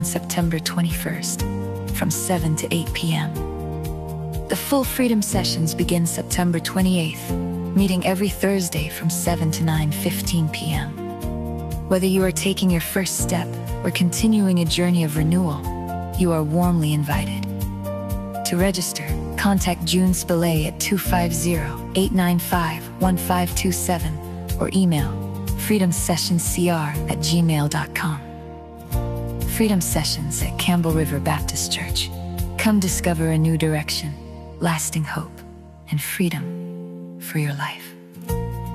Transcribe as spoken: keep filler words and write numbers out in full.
September twenty-first, from seven to eight p m The full Freedom Sessions begin September twenty-eighth, meeting every Thursday from seven to nine fifteen p m Whether you are taking your first step or continuing a journey of renewal, you are warmly invited. To register, contact June Spillay at two five zero, eight nine five, one five two seven or email freedom sessions c r at gmail dot com. Freedom Sessions at Campbell River Baptist Church. Come discover a new direction, lasting hope, and freedom for your life.